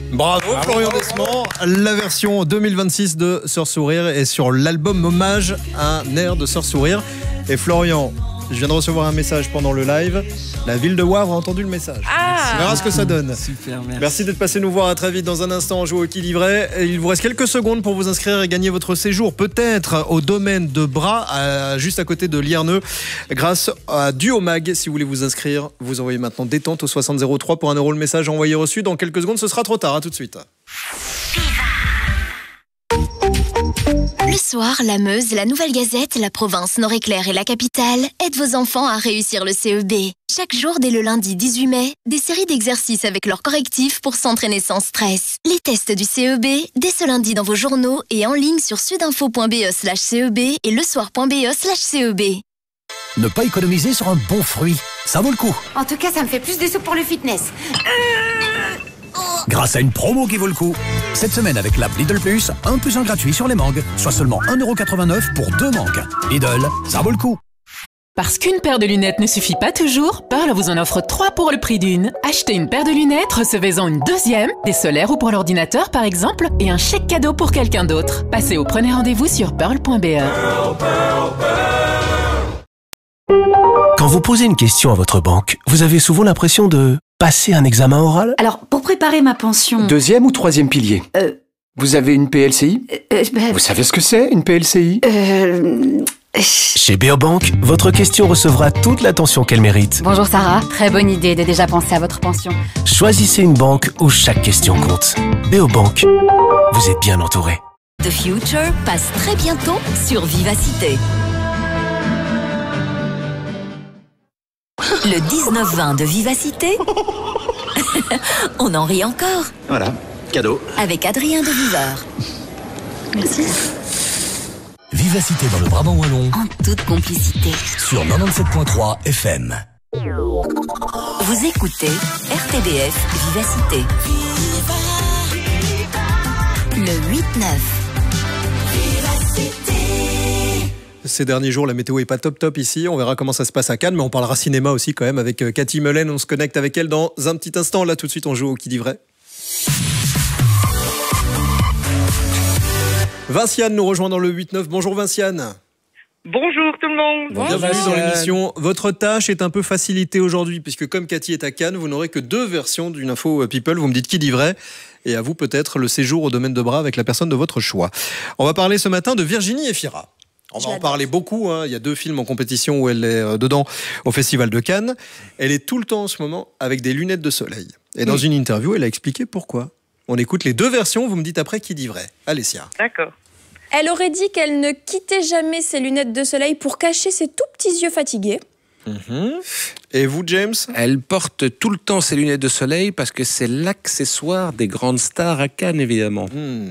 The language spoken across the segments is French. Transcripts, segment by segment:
Bravo Florian Desmond. La version 2026 de Sœur Sourire est sur l'album hommage à un air de Sœur Sourire. Et Florian, je viens de recevoir un message pendant le live. La ville de Wavre a entendu le message. On verra ce que ça donne. Super, merci. Merci d'être passé nous voir. À très vite. Dans un instant, on joue au qui livret. Il vous reste quelques secondes pour vous inscrire et gagner votre séjour, peut-être au domaine de Bras, juste à côté de Lierneux, grâce à Duomag. Si vous voulez vous inscrire, vous envoyez maintenant détente au 6003 pour 1 € le message envoyé reçu. Dans quelques secondes, ce sera trop tard. À tout de suite. Le soir, la Meuse, la Nouvelle Gazette, la Province, Nord-Éclair et la Capitale aident vos enfants à réussir le CEB. Chaque jour, dès le lundi 18 mai, des séries d'exercices avec leurs correctifs pour s'entraîner sans stress. Les tests du CEB, dès ce lundi dans vos journaux et en ligne sur sudinfo.be/CEB et lesoir.be/CEB. Ne pas économiser sur un bon fruit, ça vaut le coup. En tout cas, ça me fait plus de sous pour le fitness. Grâce à une promo qui vaut le coup. Cette semaine avec l'app Lidl Plus, 1 + 1 gratuit sur les mangues, soit seulement 1,89 € pour 2 mangues. Lidl, ça vaut le coup. Parce qu'une paire de lunettes ne suffit pas toujours, Pearl vous en offre 3 pour le prix d'une. Achetez une paire de lunettes, recevez-en une deuxième, des solaires ou pour l'ordinateur par exemple, et un chèque cadeau pour quelqu'un d'autre. Passez au premier rendez-vous sur pearl.be. Quand vous posez une question à votre banque, vous avez souvent l'impression de passer un examen oral ? Alors, pour préparer ma pension... Deuxième ou troisième pilier Vous avez une PLCI Vous savez ce que c'est, une PLCI Chez Beobank, votre question recevra toute l'attention qu'elle mérite. Bonjour Sarah, très bonne idée de déjà penser à votre pension. Choisissez une banque où chaque question compte. Beobank, vous êtes bien entouré. The Future passe très bientôt sur Vivacité. Le 19-20 de Vivacité, on en rit encore. Voilà, cadeau. Avec Adrien de Viveur. Merci. Vivacité dans le Brabant wallon En toute complicité. sur 97.3 FM. Vous écoutez RTBF Vivacité. Le 8-9. Ces derniers jours, la météo est pas top ici. On verra comment ça se passe à Cannes, mais on parlera cinéma aussi quand même avec Cathy Melen. On se connecte avec elle dans un petit instant. Là, tout de suite, on joue au qui dit vrai. Vinciane nous rejoint dans le 8-9. Bonjour Vinciane. Bonjour tout le monde. Bienvenue dans l'émission. Votre tâche est un peu facilitée aujourd'hui, puisque comme Cathy est à Cannes, vous n'aurez que 2 versions d'une info people. Vous me dites qui dit vrai, et à vous peut-être le séjour au domaine de Bras avec la personne de votre choix. On va parler ce matin de Virginie Efira. On va en parler beaucoup, hein. Il y a 2 films en compétition où elle est dedans au Festival de Cannes. Elle est tout le temps en ce moment avec des lunettes de soleil. Et dans une interview, elle a expliqué pourquoi. On écoute les 2 versions, vous me dites après qui dit vrai. Alessia. D'accord. Elle aurait dit qu'elle ne quittait jamais ses lunettes de soleil pour cacher ses tout petits yeux fatigués. Et vous, James ? Elle porte tout le temps ses lunettes de soleil parce que c'est l'accessoire des grandes stars à Cannes, évidemment.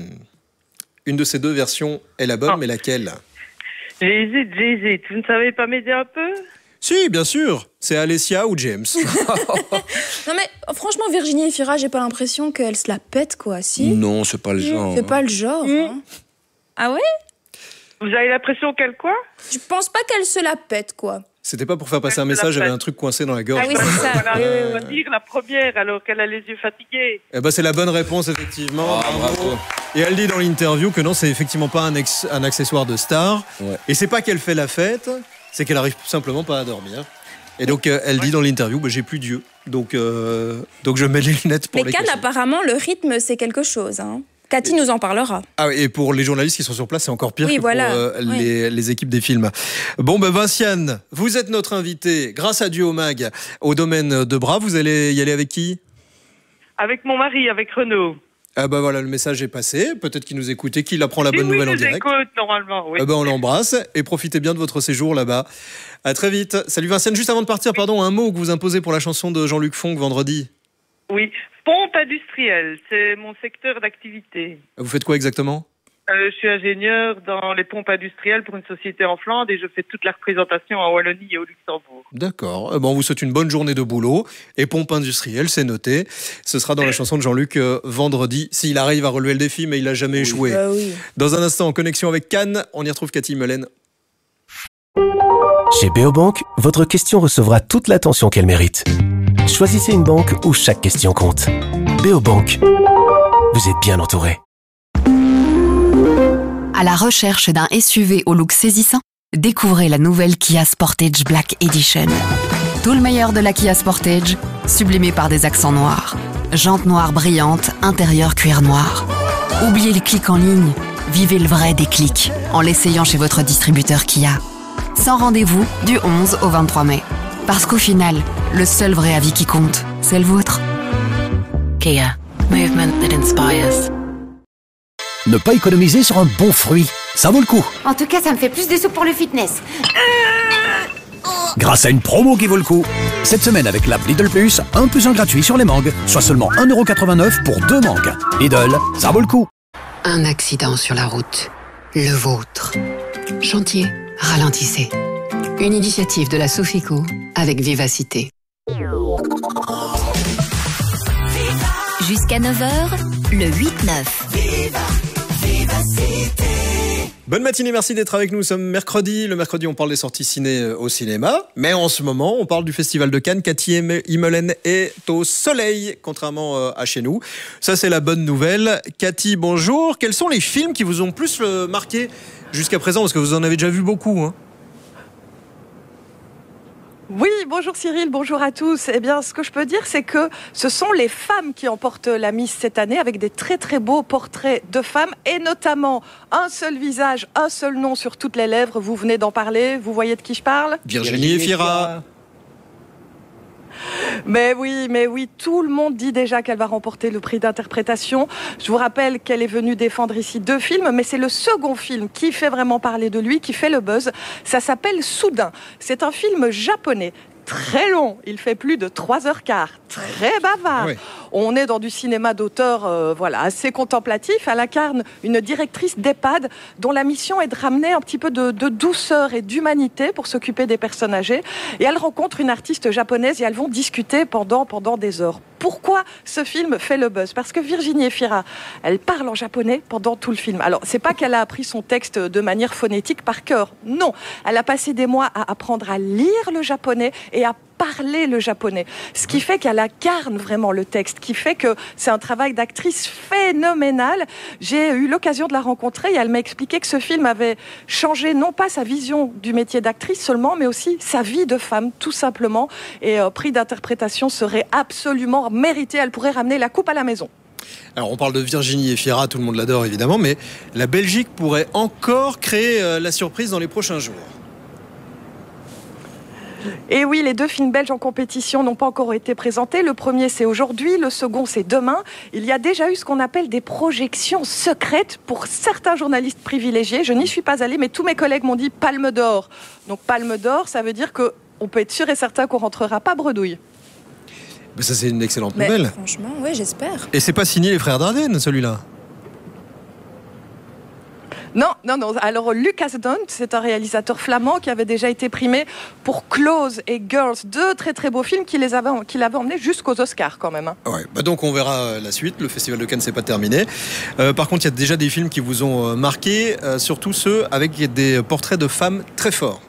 Une de ces 2 versions est la bonne, mais laquelle ? J'hésite. Vous ne savez pas m'aider un peu ? Si, bien sûr. C'est Alessia ou James. Non mais franchement, Virginie Efira, j'ai pas l'impression qu'elle se la pète, quoi. Si. Non, c'est pas le genre. C'est pas le genre. Hein. Ah ouais ? Vous avez l'impression qu'elle quoi ? Je pense pas qu'elle se la pète, quoi. C'était pas pour faire passer un message, j'avais un truc coincé dans la gorge. Ah oui, c'est ça. Voilà, on va dire la première, alors qu'elle a les yeux fatigués. Eh ben, c'est la bonne réponse, effectivement. Bravo. Et elle dit dans l'interview que non, c'est effectivement pas un accessoire de star. Ouais. Et c'est pas qu'elle fait la fête, c'est qu'elle arrive simplement pas à dormir. Et donc, elle dit dans l'interview, j'ai plus d'yeux. Donc je mets les lunettes pour Mais les Cannes, cacher. apparemment, le rythme, c'est quelque chose. Hein. Cathy nous en parlera. Ah oui, et pour les journalistes qui sont sur place, c'est encore pire que voilà. pour les équipes des films. Bon, Vinciane, vous êtes notre invitée. Grâce à Duomag, au domaine de Bras, vous allez y aller avec qui ? Avec mon mari, avec Renaud. Ah bah voilà, le message est passé. Peut-être qu'il nous écoute et qu'il apprend la bonne nouvelle en direct. Écoute, normalement, oui. Ah bah on l'embrasse et profitez bien de votre séjour là-bas. À très vite. Salut Vinciane, juste avant de partir, pardon, un mot que vous imposez pour la chanson de Jean-Luc Fonck vendredi. Oui, pompe industrielle, c'est mon secteur d'activité. Vous faites quoi exactement ? Je suis ingénieur dans les pompes industrielles pour une société en Flandre et je fais toute la représentation en Wallonie et au Luxembourg. D'accord. On vous souhaite une bonne journée de boulot. Et pompe industrielle, c'est noté. Ce sera dans la chanson de Jean-Luc vendredi, s'il arrive à relever le défi, mais il n'a jamais échoué. Oui. Dans un instant, en connexion avec Cannes, on y retrouve Cathy Melen. Chez Beobank, votre question recevra toute l'attention qu'elle mérite. Choisissez une banque où chaque question compte. Beobank, vous êtes bien entouré. À la recherche d'un SUV au look saisissant, découvrez la nouvelle Kia Sportage Black Edition. Tout le meilleur de la Kia Sportage, sublimé par des accents noirs. Jantes noires brillantes, intérieur cuir noir. Oubliez le clic en ligne, vivez le vrai déclic en l'essayant chez votre distributeur Kia. Sans rendez-vous du 11 au 23 mai. Parce qu'au final, le seul vrai avis qui compte, c'est le vôtre. Kia. Movement that inspires. Ne pas économiser sur un bon fruit, ça vaut le coup. En tout cas, ça me fait plus de sous pour le fitness. Grâce à une promo qui vaut le coup. Cette semaine avec l'app Lidl Plus, 1 + 1 gratuit sur les mangues, soit seulement 1,89 € pour 2 mangues. Lidl, ça vaut le coup. Un accident sur la route. Le vôtre. Chantier, ralentissez. Une initiative de la Sofico avec vivacité. Jusqu'à 9h, le 8-9. Bonne matinée, merci d'être avec nous. Nous sommes mercredi. Le mercredi, on parle des sorties ciné au cinéma. Mais en ce moment, on parle du Festival de Cannes. Cathy Immelen est au soleil, contrairement à chez nous. Ça, c'est la bonne nouvelle. Cathy, bonjour. Quels sont les films qui vous ont plus marqué jusqu'à présent? Parce que vous en avez déjà vu beaucoup, hein. Oui, bonjour Cyril, bonjour à tous. Eh bien, ce que je peux dire, c'est que ce sont les femmes qui emportent la Miss cette année avec des très très beaux portraits de femmes et notamment un seul visage, un seul nom sur toutes les lèvres. Vous venez d'en parler, vous voyez de qui je parle? Virginie Efira. Mais oui, tout le monde dit déjà qu'elle va remporter le prix d'interprétation. Je vous rappelle qu'elle est venue défendre ici 2 films, mais c'est le second film qui fait vraiment parler de lui, qui fait le buzz. Ça s'appelle Soudain. C'est un film japonais. Très long, il fait plus de 3h15, très bavard. Oui. On est dans du cinéma d'auteur assez contemplatif. Elle incarne une directrice d'EHPAD dont la mission est de ramener un petit peu de douceur et d'humanité pour s'occuper des personnes âgées. Et elle rencontre une artiste japonaise et elles vont discuter pendant des heures. Pourquoi ce film fait le buzz? Parce que Virginie Efira, elle parle en japonais pendant tout le film. Alors, c'est pas qu'elle a appris son texte de manière phonétique par cœur. Non, elle a passé des mois à apprendre à lire le japonais et à parler le japonais. Ce qui fait qu'elle incarne vraiment le texte, qui fait que c'est un travail d'actrice phénoménal. J'ai eu l'occasion de la rencontrer et elle m'a expliqué que ce film avait changé non pas sa vision du métier d'actrice seulement, mais aussi sa vie de femme, tout simplement. Et prix d'interprétation serait absolument mérité. Elle pourrait ramener la coupe à la maison. Alors on parle de Virginie Efira, tout le monde l'adore évidemment, mais la Belgique pourrait encore créer la surprise dans les prochains jours. Et oui, les 2 films belges en compétition n'ont pas encore été présentés. Le premier, c'est aujourd'hui, le second, c'est demain. Il y a déjà eu ce qu'on appelle des projections secrètes pour certains journalistes privilégiés. Je n'y suis pas allée, mais tous mes collègues m'ont dit Palme d'Or. Donc Palme d'Or, ça veut dire qu'on peut être sûr et certain qu'on ne rentrera pas bredouille. Mais ça, c'est une excellente nouvelle. Franchement, oui, j'espère. Et c'est pas signé les frères Dardenne, celui-là? Non. Alors, Lucas Dont, c'est un réalisateur flamand qui avait déjà été primé pour Close et Girls, 2 très très beaux films qui l'avaient emmené jusqu'aux Oscars quand même. Ouais, donc on verra la suite. Le Festival de Cannes, c'est pas terminé. Par contre, il y a déjà des films qui vous ont marqué, surtout ceux avec des portraits de femmes très forts.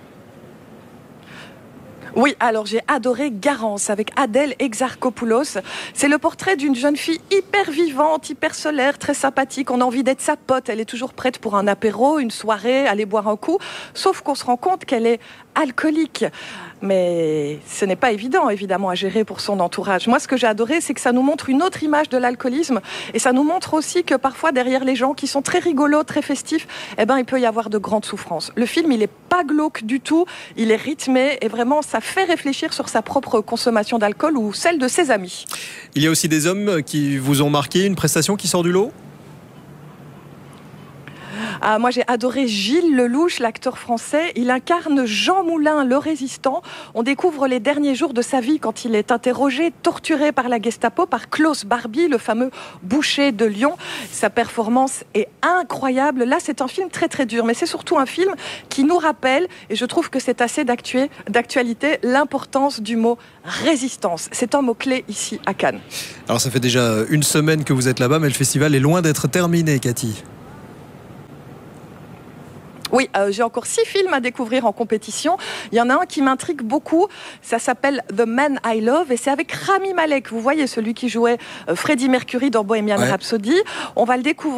Oui, alors j'ai adoré Garance avec Adèle Exarchopoulos. C'est le portrait d'une jeune fille hyper vivante, hyper solaire, très sympathique. On a envie d'être sa pote. Elle est toujours prête pour un apéro, une soirée, aller boire un coup. Sauf qu'on se rend compte qu'elle est alcoolique. Mais ce n'est pas évident, évidemment, à gérer pour son entourage. Moi, ce que j'ai adoré, c'est que ça nous montre une autre image de l'alcoolisme. Et ça nous montre aussi que parfois, derrière les gens qui sont très rigolos, très festifs, il peut y avoir de grandes souffrances. Le film, il n'est pas glauque du tout. Il est rythmé et vraiment, ça fait réfléchir sur sa propre consommation d'alcool ou celle de ses amis. Il y a aussi des hommes qui vous ont marqué, une prestation qui sort du lot ? Moi, j'ai adoré Gilles Lelouch, l'acteur français. Il incarne Jean Moulin, le résistant. On découvre les derniers jours de sa vie quand il est interrogé, torturé par la Gestapo, par Klaus Barbie, le fameux boucher de Lyon. Sa performance est incroyable. Là, c'est un film très, très dur. Mais c'est surtout un film qui nous rappelle, et je trouve que c'est assez d'actualité, l'importance du mot résistance. C'est un mot-clé ici à Cannes. Alors, ça fait déjà une semaine que vous êtes là-bas, mais le festival est loin d'être terminé, Cathy. Oui, j'ai encore 6 films à découvrir en compétition. Il y en a un qui m'intrigue beaucoup. Ça s'appelle The Man I Love et c'est avec Rami Malek. Vous voyez, celui qui jouait Freddie Mercury dans Bohemian Rhapsody. On va le découvrir